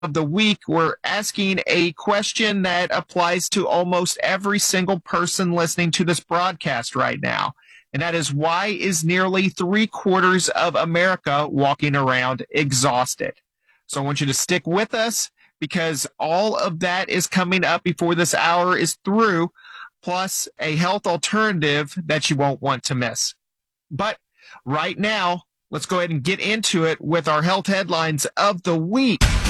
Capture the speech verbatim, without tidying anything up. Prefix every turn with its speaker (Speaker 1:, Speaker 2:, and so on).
Speaker 1: of the week, we're asking a question that applies to almost every single person listening to this broadcast right now. And that is, why is nearly three quarters of America walking around exhausted? So I want you to stick with us, because all of that is coming up before this hour is through, plus a health alternative that you won't want to miss. But right now, let's go ahead and get into it with our health headlines of the week.